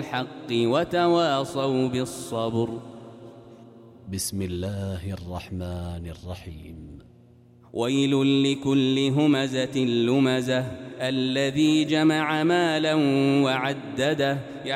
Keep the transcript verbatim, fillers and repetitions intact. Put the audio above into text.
بالحق وتواصوا بالصبر. بسم الله الرحمن الرحيم. ويل لكل همزة لمزة الذي جمع مالا وعدده